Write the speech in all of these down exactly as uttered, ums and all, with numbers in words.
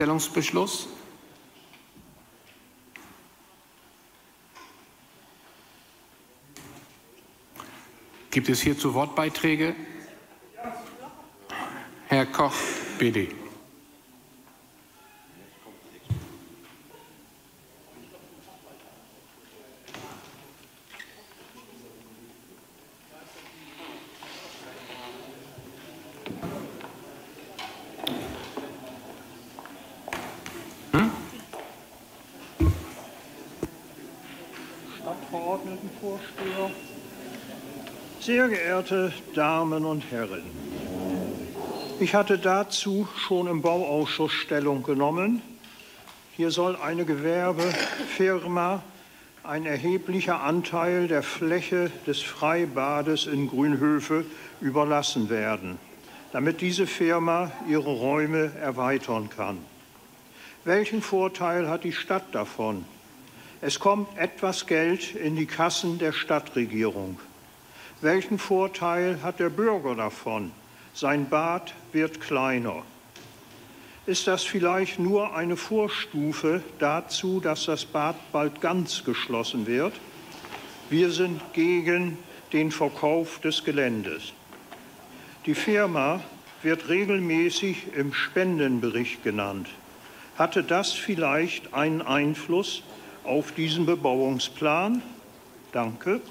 Stellungsbeschluss. Gibt es hierzu Wortbeiträge? Herr Koch, B D. Stadtverordnetenvorsteher, sehr geehrte Damen und Herren, ich hatte dazu schon im Bauausschuss Stellung genommen. Hier soll eine Gewerbefirma ein erheblicher Anteil der Fläche des Freibades in Grünhöfe überlassen werden, damit diese Firma ihre Räume erweitern kann. Welchen Vorteil hat die Stadt davon? Es kommt etwas Geld in die Kassen der Stadtregierung. Welchen Vorteil hat der Bürger davon? Sein Bad wird kleiner. Ist das vielleicht nur eine Vorstufe dazu, dass das Bad bald ganz geschlossen wird? Wir sind gegen den Verkauf des Geländes. Die Firma wird regelmäßig im Spendenbericht genannt. Hatte das vielleicht einen Einfluss auf diesen Bebauungsplan? Danke.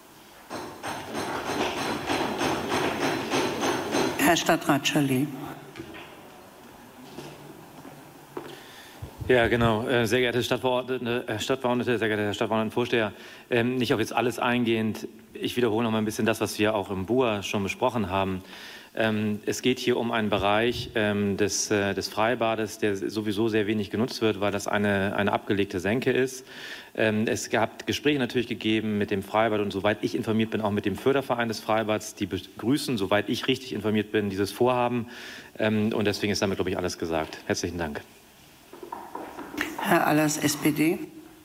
Herr Stadtrat Schalé. Ja, genau. Sehr geehrte Stadtverordnete, Stadtverordnete, sehr geehrter Herr Stadtverordnetenvorsteher, ähm, nicht auf jetzt alles eingehend. Ich wiederhole noch mal ein bisschen das, was wir auch im B U A schon besprochen haben. Ähm, es geht hier um einen Bereich ähm, des, äh, des Freibades, der sowieso sehr wenig genutzt wird, weil das eine, eine abgelegte Senke ist. Ähm, es gab Gespräche natürlich gegeben mit dem Freibad und soweit ich informiert bin, auch mit dem Förderverein des Freibads. Die begrüßen, soweit ich richtig informiert bin, dieses Vorhaben. Ähm, und deswegen ist damit, glaube ich, alles gesagt. Herzlichen Dank. Herr Allers, S P D.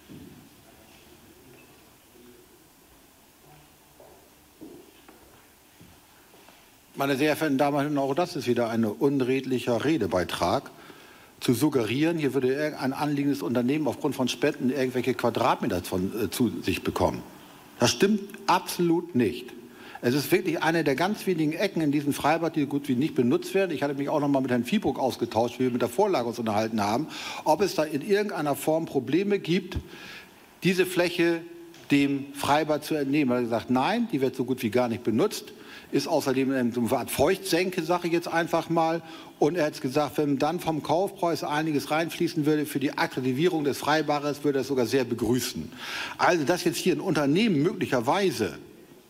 Meine sehr verehrten Damen und Herren, auch das ist wieder ein unredlicher Redebeitrag. Zu suggerieren, hier würde irgendein anliegendes Unternehmen aufgrund von Spenden irgendwelche Quadratmeter von, äh, zu sich bekommen. Das stimmt absolut nicht. Es ist wirklich eine der ganz wenigen Ecken in diesem Freibad, die gut wie nicht benutzt werden. Ich hatte mich auch noch mal mit Herrn Viehbruck ausgetauscht, wie wir mit der Vorlage uns unterhalten haben, ob es da in irgendeiner Form Probleme gibt, diese Fläche dem Freibad zu entnehmen. Er hat gesagt, nein, die wird so gut wie gar nicht benutzt. Ist außerdem so eine Art Feuchtsenke, sage ich jetzt einfach mal. Und er hat gesagt, wenn dann vom Kaufpreis einiges reinfließen würde für die Akkreditivierung des Freibades, würde er es sogar sehr begrüßen. Also, dass jetzt hier ein Unternehmen möglicherweise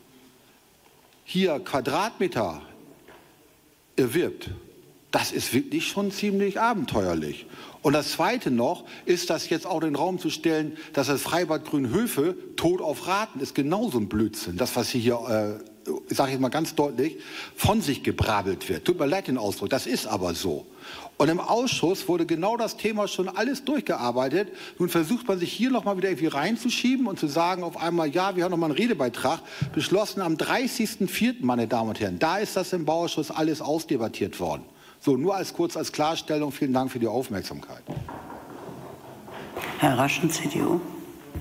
hier Quadratmeter erwirbt, das ist wirklich schon ziemlich abenteuerlich. Und das Zweite noch ist, das jetzt auch in den Raum zu stellen, dass das Freibad Grünhöfe tot auf Raten ist, genauso ein Blödsinn. Das, was hier, äh, sage ich mal ganz deutlich, von sich gebrabbelt wird. Tut mir leid den Ausdruck, das ist aber so. Und im Ausschuss wurde genau das Thema schon alles durchgearbeitet. Nun versucht man sich hier noch mal wieder irgendwie reinzuschieben und zu sagen auf einmal, ja, wir haben noch mal einen Redebeitrag beschlossen am dreißigsten vierten, meine Damen und Herren. Da ist das im Bauausschuss alles ausdebattiert worden. So, nur als kurz als Klarstellung. Vielen Dank für die Aufmerksamkeit. Herr Raschen, C D U.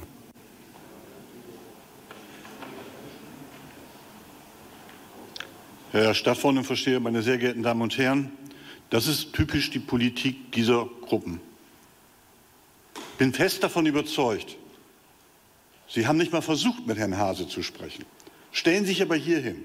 Herr Stadtverordnetenvorsteher, meine sehr geehrten Damen und Herren, das ist typisch die Politik dieser Gruppen. Ich bin fest davon überzeugt, Sie haben nicht mal versucht, mit Herrn Hase zu sprechen. Stellen Sie sich aber hier hin.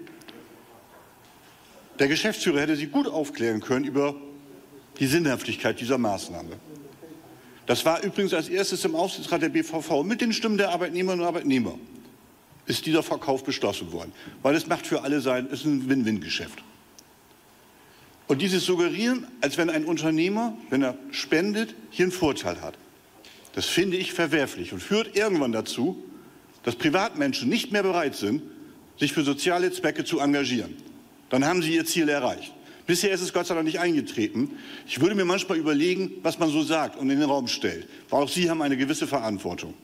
Der Geschäftsführer hätte Sie gut aufklären können über die Sinnhaftigkeit dieser Maßnahme. Das war übrigens als erstes im Aufsichtsrat der B V V mit den Stimmen der Arbeitnehmerinnen und Arbeitnehmer ist dieser Verkauf beschlossen worden, weil es macht für alle sein, es ist ein Win-Win-Geschäft. Und dieses Suggerieren, als wenn ein Unternehmer, wenn er spendet, hier einen Vorteil hat, das finde ich verwerflich und führt irgendwann dazu, dass Privatmenschen nicht mehr bereit sind, sich für soziale Zwecke zu engagieren. Dann haben sie ihr Ziel erreicht. Bisher ist es Gott sei Dank nicht eingetreten. Ich würde mir manchmal überlegen, was man so sagt und in den Raum stellt. Weil auch Sie haben eine gewisse Verantwortung.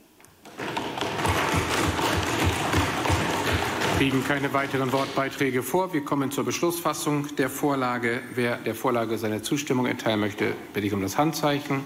Liegen keine weiteren Wortbeiträge vor. Wir kommen zur Beschlussfassung der Vorlage. Wer der Vorlage seine Zustimmung erteilen möchte, bitte ich um das Handzeichen.